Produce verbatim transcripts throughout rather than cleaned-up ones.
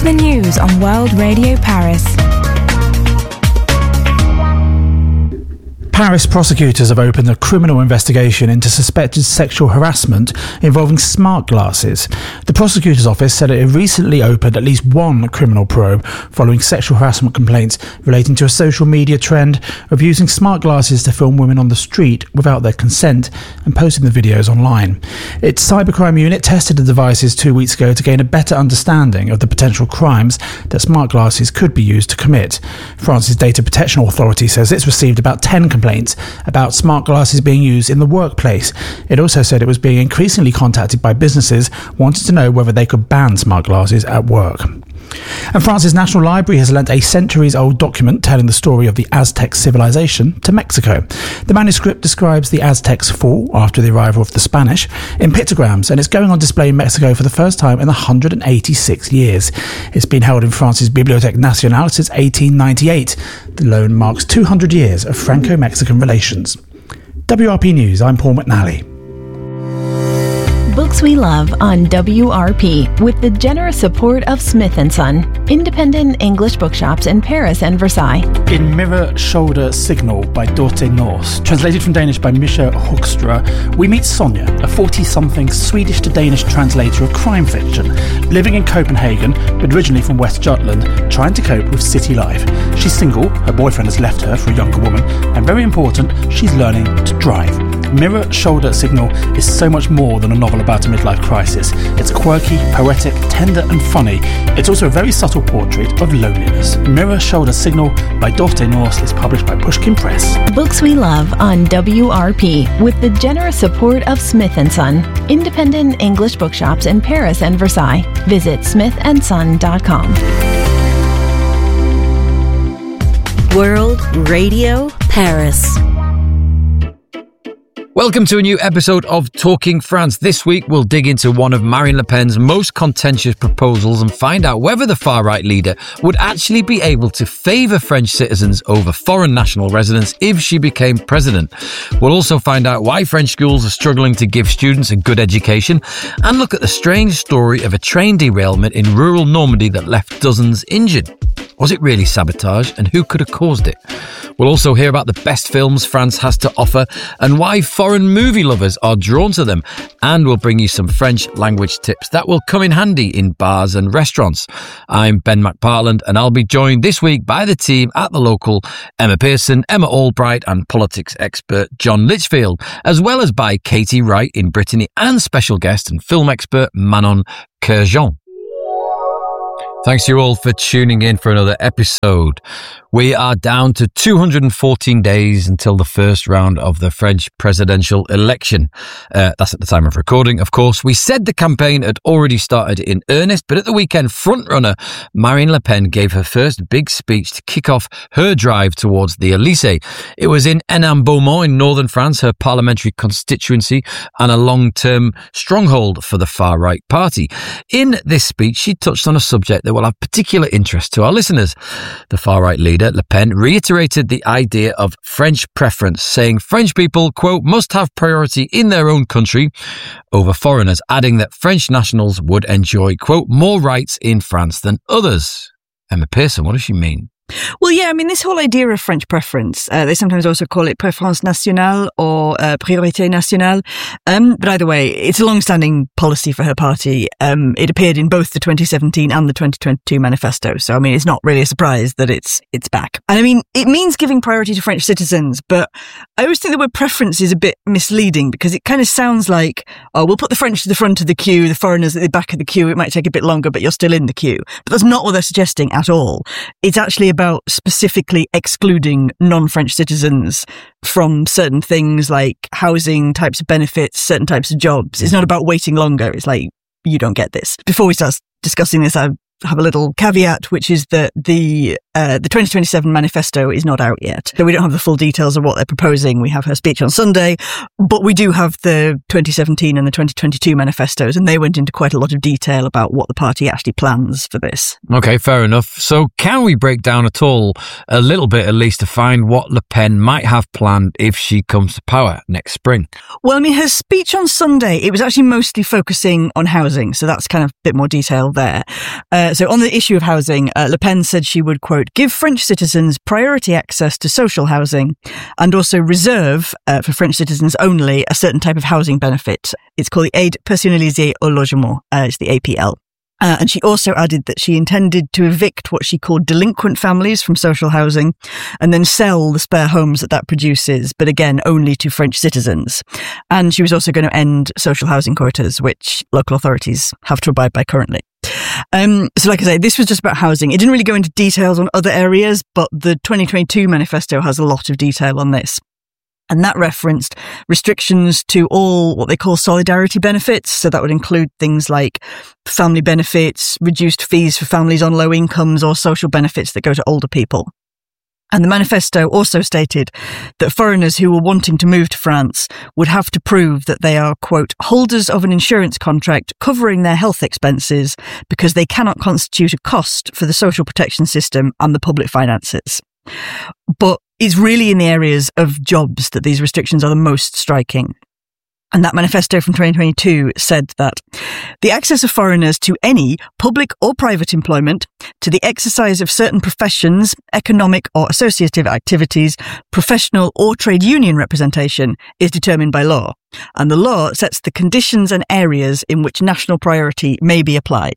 to the news on World Radio Paris. Paris prosecutors have opened a criminal investigation into suspected sexual harassment involving smart glasses. The prosecutor's office said it had recently opened at least one criminal probe following sexual harassment complaints relating to a social media trend of using smart glasses to film women on the street without their consent and posting the videos online. Its cybercrime unit tested the devices two weeks ago to gain a better understanding of the potential crimes that smart glasses could be used to commit. France's Data Protection Authority says it's received about ten complaints about smart glasses being used in the workplace. It also said it was being increasingly contacted by businesses wanting to know whether they could ban smart glasses at work. And France's National Library has lent a centuries-old document telling the story of the Aztec civilization to Mexico. The manuscript describes the Aztecs' fall after the arrival of the Spanish in pictograms, and it's going on display in Mexico for the first time in one hundred eighty-six years. It's been held in France's Bibliothèque Nationale since eighteen ninety-eight. The loan marks two hundred years of Franco-Mexican relations. W R P News, I'm Paul McNally. Books we love on W R P with the generous support of Smith and Son, independent English bookshops in Paris and Versailles. In Mirror, Shoulder, Signal by Dorte Nors, translated from Danish by Misha Hoekstra, we meet Sonia, a forty-something Swedish to Danish translator of crime fiction, living in Copenhagen, but originally from West Jutland, trying to cope with city life. She's single, her boyfriend has left her for a younger woman, and very important, she's learning to drive. Mirror, Shoulder, Signal is so much more than a novel about a midlife crisis. It's quirky, poetic, tender and funny. It's also a very subtle portrait of loneliness. Mirror, Shoulder, Signal by Dorte Nors is published by Pushkin Press. Books we love on W R P with the generous support of Smith and Son, independent English bookshops in Paris and Versailles. Visit smith and son dot com. World Radio Paris. Welcome to a new episode of Talking France. This week we'll dig into one of Marine Le Pen's most contentious proposals and find out whether the far-right leader would actually be able to favour French citizens over foreign national residents if she became president. We'll also find out why French schools are struggling to give students a good education and look at the strange story of a train derailment in rural Normandy that left dozens injured. Was it really sabotage, and who could have caused it? We'll also hear about the best films France has to offer and why foreign movie lovers are drawn to them. And we'll bring you some French language tips that will come in handy in bars and restaurants. I'm Ben McPartland, and I'll be joined this week by the team at The Local, Emma Pearson, Emma Albright and politics expert John Litchfield, as well as by Katie Wright in Brittany and special guest and film expert Manon Kerjean. Thanks you all for tuning in for another episode. We are down to two hundred fourteen days until the first round of the French presidential election. Uh, that's at the time of recording, of course. We said the campaign had already started in earnest, but at the weekend, frontrunner Marine Le Pen gave her first big speech to kick off her drive towards the Elysée. It was in Hénin-Beaumont in northern France, her parliamentary constituency and a long-term stronghold for the far-right party. In this speech, she touched on a subject that will have particular interest to our listeners. The far-right leader, Le Pen, reiterated the idea of French preference, saying French people, quote, must have priority in their own country over foreigners, adding that French nationals would enjoy, quote, more rights in France than others. Emma Pearson, what does she mean? Well, yeah, I mean, this whole idea of French preference, uh, they sometimes also call it préférence nationale or uh, priorité nationale. Um, but either way, it's a long-standing policy for her party. Um, it appeared in both the twenty seventeen and the twenty twenty-two manifesto. So, I mean, it's not really a surprise that it's it's back. And I mean, it means giving priority to French citizens, but I always think the word preference is a bit misleading because it kind of sounds like, oh, we'll put the French to the front of the queue, the foreigners at the back of the queue. It might take a bit longer, but you're still in the queue. But that's not what they're suggesting at all. It's actually about specifically excluding non-French citizens from certain things like housing, types of benefits, certain types of jobs. It's not about waiting longer. It's like, you don't get this. Before we start discussing this, I have a little caveat, which is that the Uh, the twenty twenty-seven manifesto is not out yet. So we don't have the full details of what they're proposing. We have her speech on Sunday, but we do have the twenty seventeen and the twenty twenty-two manifestos, and they went into quite a lot of detail about what the party actually plans for this. Okay, fair enough. So can we break down at all, a little bit at least, to find what Le Pen might have planned if she comes to power next spring? Well, I mean, her speech on Sunday, it was actually mostly focusing on housing, so that's kind of a bit more detail there. Uh, so on the issue of housing, uh, Le Pen said she would, quote, give French citizens priority access to social housing and also reserve uh, for French citizens only a certain type of housing benefit. It's called the Aide Personnalisée au Logement. Uh, it's the A P L. Uh, and she also added that she intended to evict what she called delinquent families from social housing and then sell the spare homes that that produces, but again, only to French citizens. And she was also going to end social housing quotas, which local authorities have to abide by currently. Um, so like I say, this was just about housing. It didn't really go into details on other areas, but the twenty twenty-two manifesto has a lot of detail on this. And that referenced restrictions to all what they call solidarity benefits. So that would include things like family benefits, reduced fees for families on low incomes, or social benefits that go to older people. And the manifesto also stated that foreigners who were wanting to move to France would have to prove that they are, quote, holders of an insurance contract covering their health expenses because they cannot constitute a cost for the social protection system and the public finances. But it's really in the areas of jobs that these restrictions are the most striking. And that manifesto from twenty twenty-two said that the access of foreigners to any public or private employment, to the exercise of certain professions, economic or associative activities, professional or trade union representation is determined by law. And the law sets the conditions and areas in which national priority may be applied.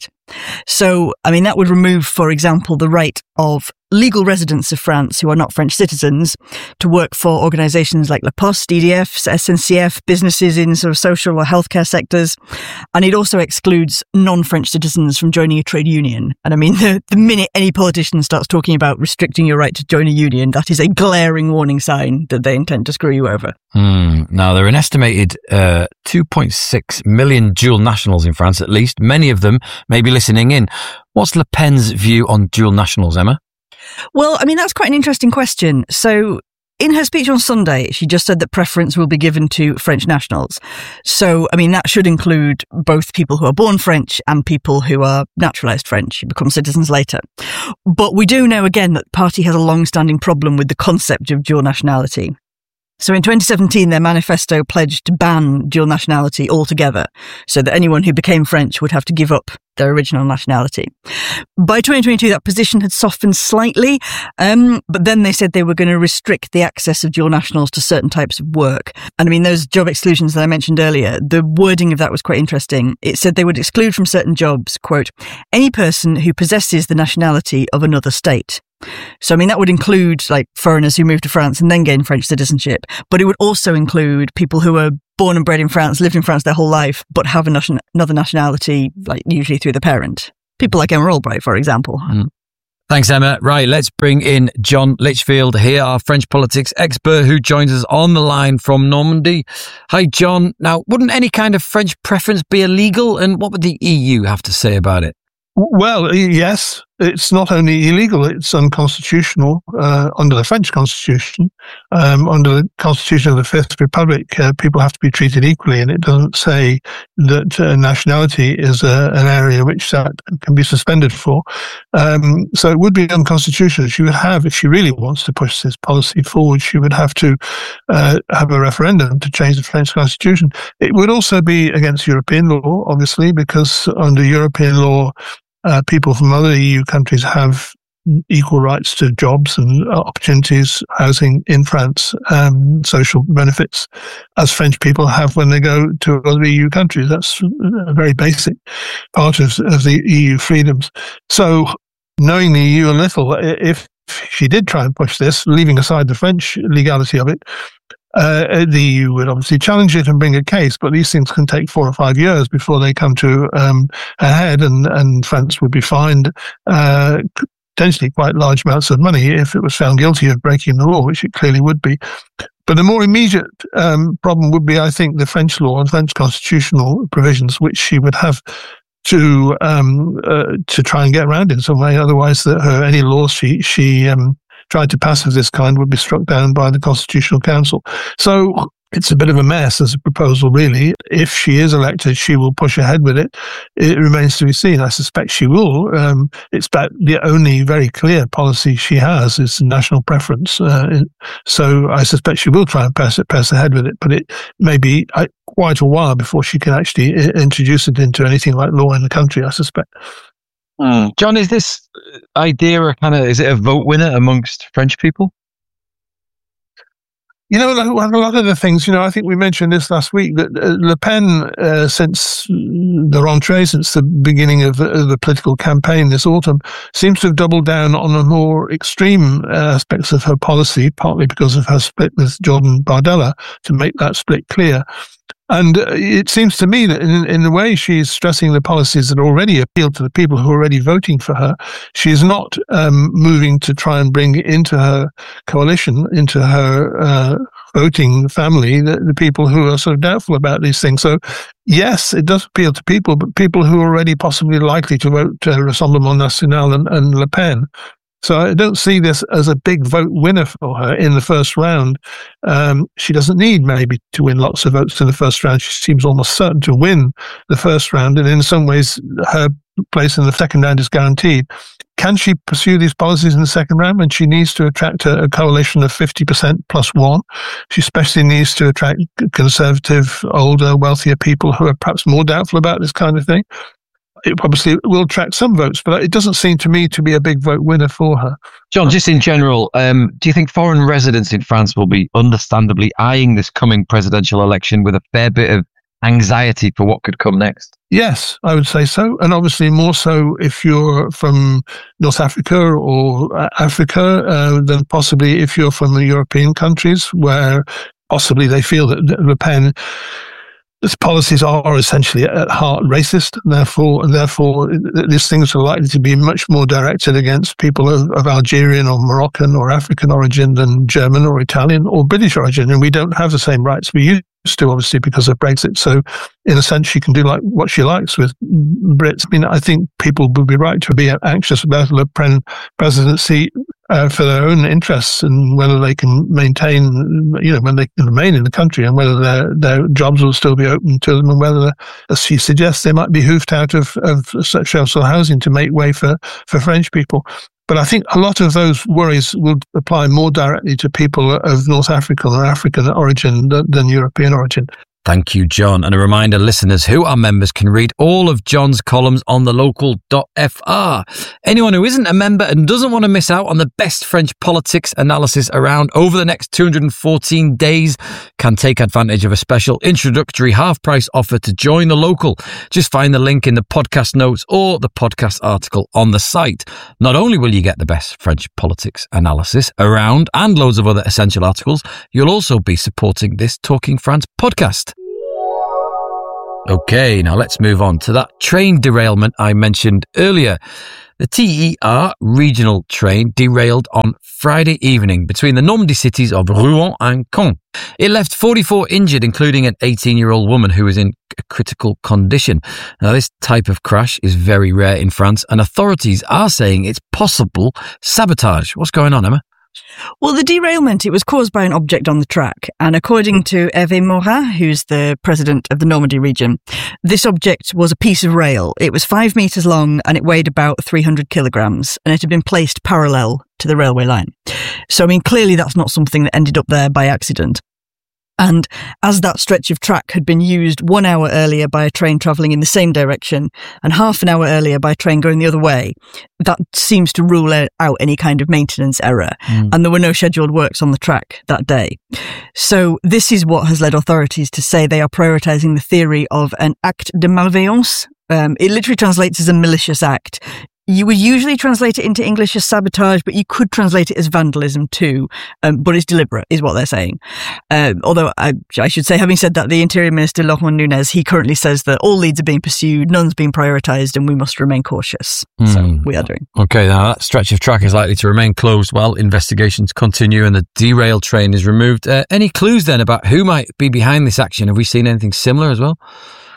So, I mean, that would remove, for example, the right of legal residents of France who are not French citizens to work for organisations like La Poste, E D F, S N C F, businesses in sort of social or healthcare sectors. And it also excludes non-French citizens from joining a trade union. And I mean, the, the minute any politician starts talking about restricting your right to join a union, that is a glaring warning sign that they intend to screw you over. Mm. Now, there are an estimated uh, two point six million dual nationals in France, at least. Many of them may be listening in. What's Le Pen's view on dual nationals, Emma? Well, I mean, that's quite an interesting question. So in her speech on Sunday, she just said that preference will be given to French nationals. So, I mean, that should include both people who are born French and people who are naturalised French, who become citizens later. But we do know, again, that the party has a long-standing problem with the concept of dual nationality. So in twenty seventeen, their manifesto pledged to ban dual nationality altogether, so that anyone who became French would have to give up their original nationality. By twenty twenty-two, that position had softened slightly, um, but then they said they were going to restrict the access of dual nationals to certain types of work. And I mean, those job exclusions that I mentioned earlier, the wording of that was quite interesting. It said they would exclude from certain jobs, quote, any person who possesses the nationality of another state. So, I mean, that would include like foreigners who move to France and then gain French citizenship, but it would also include people who are born and bred in France, lived in France their whole life, but have a nation- another nationality, like usually through the parent. People like Emma Albright, for example. Mm. Thanks, Emma. Right, let's bring in John Litchfield here, our French politics expert who joins us on the line from Normandy. Hi, John. Now, wouldn't any kind of French preference be illegal? And what would the E U have to say about it? Well, yes, it's not only illegal, it's unconstitutional uh, under the French constitution. Um, under the constitution of the Fifth Republic, uh, people have to be treated equally, and it doesn't say that uh, nationality is uh, an area which that can be suspended for. Um, so it would be unconstitutional. She would have, if she really wants to push this policy forward, she would have to uh, have a referendum to change the French constitution. It would also be against European law, obviously, because under European law, Uh, people from other E U countries have equal rights to jobs and opportunities, housing in France, um, social benefits, as French people have when they go to other E U countries. That's a very basic part of, of the E U freedoms. So, knowing the E U a little, if she did try and push this, leaving aside the French legality of it, Uh, the E U would obviously challenge it and bring a case, but these things can take four or five years before they come to um, a head, and, and France would be fined uh, potentially quite large amounts of money if it was found guilty of breaking the law, which it clearly would be. But the more immediate um, problem would be, I think, the French law and French constitutional provisions, which she would have to um, uh, to try and get around in some way. Otherwise, that her any laws she she um, tried to pass of this kind would be struck down by the Constitutional Council. So it's a bit of a mess as a proposal, really. If she is elected, she will push ahead with it. It remains to be seen. I suspect she will. Um, it's about the only very clear policy she has is national preference. Uh, so I suspect she will try and pass it, pass ahead with it. But it may be uh, quite a while before she can actually I- introduce it into anything like law in the country, I suspect. Mm. John, is this idea a kind of, is it a vote winner amongst French people? You know, like a lot of the things, you know, I think we mentioned this last week, that Le Pen, uh, since the rentrée, since the beginning of the, of the political campaign this autumn, seems to have doubled down on the more extreme aspects of her policy, partly because of her split with Jordan Bardella, to make that split clear. And it seems to me that in, in a way she's stressing the policies that already appeal to the people who are already voting for her. She's not um, moving to try and bring into her coalition, into her uh, voting family, the, the people who are sort of doubtful about these things. So, yes, it does appeal to people, but people who are already possibly likely to vote uh, Rassemblement National and, and Le Pen. So I don't see this as a big vote winner for her in the first round. Um, she doesn't need maybe to win lots of votes in the first round. She seems almost certain to win the first round, and in some ways her place in the second round is guaranteed. Can she pursue these policies in the second round? And she needs to attract a, a coalition of fifty percent plus one. She especially needs to attract conservative, older, wealthier people who are perhaps more doubtful about this kind of thing. It obviously will attract some votes, but it doesn't seem to me to be a big vote winner for her. John, just in general, um, do you think foreign residents in France will be understandably eyeing this coming presidential election with a fair bit of anxiety for what could come next? Yes, I would say so. And obviously more so if you're from North Africa or Africa uh, than possibly if you're from the European countries where possibly they feel that Le Pen... Its policies are essentially at heart racist, and therefore, and therefore, these things are likely to be much more directed against people of, of Algerian or Moroccan or African origin than German or Italian or British origin. And we don't have the same rights we used to, obviously, because of Brexit. So, in a sense, she can do like what she likes with Brits. I mean, I think people would be right to be anxious about Le Pen presidency Uh, for their own interests and whether they can maintain, you know, when they can remain in the country and whether their their jobs will still be open to them and whether, as she suggests, they might be hoofed out of, of social housing to make way for, for French people. But I think a lot of those worries will apply more directly to people of North African or African origin than, than European origin. Thank you, John. And a reminder, listeners who are members can read all of John's columns on the local dot f r. Anyone who isn't a member and doesn't want to miss out on the best French politics analysis around over the next two hundred fourteen days can take advantage of a special introductory half-price offer to join the local. Just find the link in the podcast notes or the podcast article on the site. Not only will you get the best French politics analysis around and loads of other essential articles, you'll also be supporting this Talking France podcast. Okay, now let's move on to that train derailment I mentioned earlier. The T E R regional train derailed on Friday evening between the Normandy cities of Rouen and Caen. It left forty-four injured, including an eighteen-year-old woman who was in a critical condition. Now, this type of crash is very rare in France, and authorities are saying it's possible sabotage. What's going on, Emma? Well, the derailment, it was caused by an object on the track. And according to Hervé Morin, who's the president of the Normandy region, this object was a piece of rail. It was five metres long and it weighed about three hundred kilograms, and it had been placed parallel to the railway line. So, I mean, clearly that's not something that ended up there by accident. And as that stretch of track had been used one hour earlier by a train travelling in the same direction and half an hour earlier by a train going the other way, that seems to rule out any kind of maintenance error. Mm. And there were no scheduled works on the track that day. So this is what has led authorities to say they are prioritising the theory of an acte de malveillance. Um, it literally translates as a malicious act. You would usually translate it into English as sabotage, but you could translate it as vandalism too. Um, but it's deliberate, is what they're saying. Um, although I, I should say, having said that, the Interior Minister, Laurent Nunez, he currently says that all leads are being pursued, none's being prioritised, and we must remain cautious. Mm. So we are doing. Okay, now that stretch of track is likely to remain closed while investigations continue and the derailed train is removed. Uh, any clues then about who might be behind this action? Have we seen anything similar as well?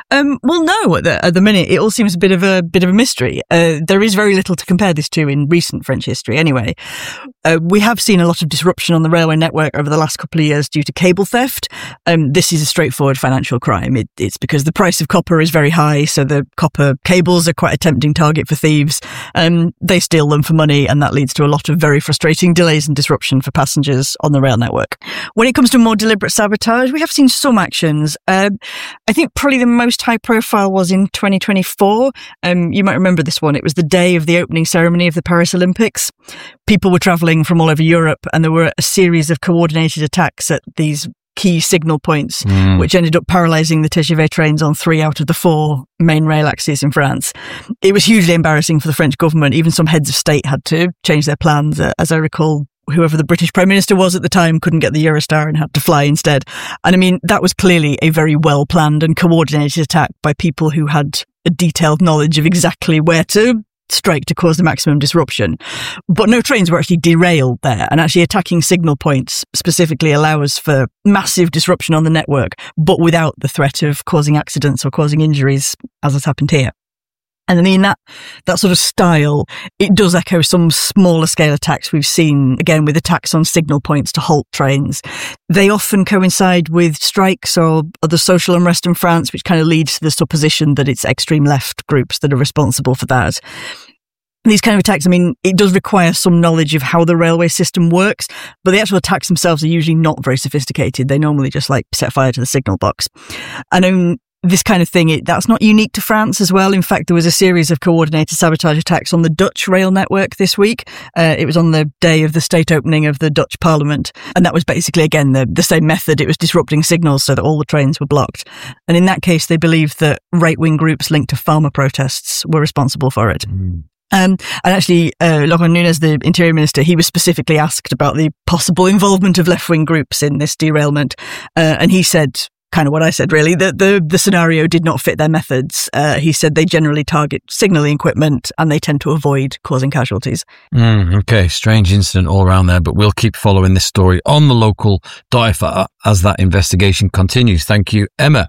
Um, well, no, at the, at the minute, it all seems a bit of a bit of a mystery. Uh, there is very little to compare this to in recent French history anyway. Uh, we have seen a lot of disruption on the railway network over the last couple of years due to cable theft. Um, this is a straightforward financial crime. It, it's because the price of copper is very high, so the copper cables are quite a tempting target for thieves. Um, they steal them for money, and that leads to a lot of very frustrating delays and disruption for passengers on the rail network. When it comes to more deliberate sabotage, we have seen some actions. Uh, I think probably the most high profile was in twenty twenty-four. Um, you might remember this one. It was the day of the opening ceremony of the Paris Olympics. People were travelling from all over Europe, and there were a series of coordinated attacks at these key signal points, mm. which ended up paralysing the T G V trains on three out of the four main rail axes in France. It was hugely embarrassing for the French government. Even some heads of state had to change their plans. Uh, as I recall, whoever the British Prime Minister was at the time couldn't get the Eurostar and had to fly instead. And I mean, that was clearly a very well-planned and coordinated attack by people who had a detailed knowledge of exactly where to strike to cause the maximum disruption. But no trains were actually derailed there, and actually attacking signal points specifically allows for massive disruption on the network, but without the threat of causing accidents or causing injuries, as has happened here. And I mean, that, that sort of style, it does echo some smaller scale attacks we've seen, again, with attacks on signal points to halt trains. They often coincide with strikes or other social unrest in France, which kind of leads to the supposition that it's extreme left groups that are responsible for that. These kind of attacks, I mean, it does require some knowledge of how the railway system works, but the actual attacks themselves are usually not very sophisticated. They normally just like set fire to the signal box. And um, this kind of thing, it, that's not unique to France as well. In fact, there was a series of coordinated sabotage attacks on the Dutch rail network this week. Uh, it was on the day of the state opening of the Dutch Parliament. And that was basically, again, the, the same method. It was disrupting signals so that all the trains were blocked. And in that case, they believed that right-wing groups linked to farmer protests were responsible for it. Mm. Um, and actually, uh, Laurent Nunez, the Interior Minister, he was specifically asked about the possible involvement of left-wing groups in this derailment. Uh, and he said, kind of what I said, really, that the, the scenario did not fit their methods. Uh, he said they generally target signalling equipment and they tend to avoid causing casualties. Mm, okay, strange incident all around there, but we'll keep following this story on the local D A I F A as that investigation continues. Thank you, Emma.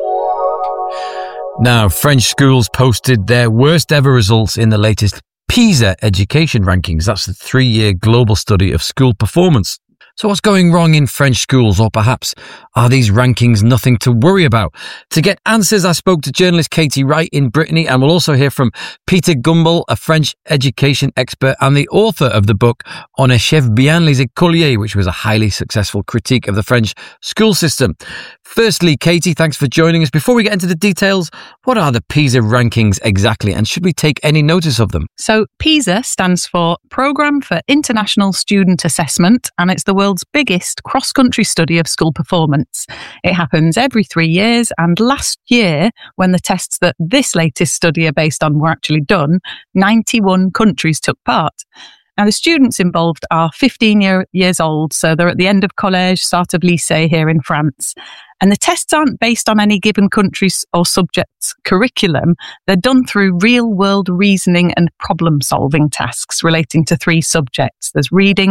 Now, French schools posted their worst ever results in the latest PISA education rankings. That's the three-year global study of school performance. So what's going wrong in French schools, or perhaps are these rankings nothing to worry about? To get answers, I spoke to journalist Katie Wright in Brittany, and we'll also hear from Peter Gumbel, a French education expert and the author of the book On achève bien les écoliers, which was a highly successful critique of the French school system. Firstly, Katie, thanks for joining us. Before we get into the details, what are the PISA rankings exactly, and should we take any notice of them? So PISA stands for Programme for International Student Assessment, and it's the world's biggest cross-country study of school performance. It happens every three years, and last year, when the tests that this latest study are based on were actually done, ninety-one countries took part. Now, the students involved are fifteen year, years old, so they're at the end of collège, start of lycée here in France. And the tests aren't based on any given country's or subject's curriculum. They're done through real-world reasoning and problem-solving tasks relating to three subjects. There's reading,